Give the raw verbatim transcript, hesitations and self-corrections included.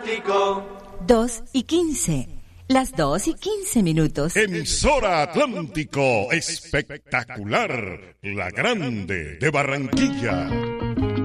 Dos y quince. Las dos y quince minutos. Emisora Atlántico, espectacular, la grande de Barranquilla.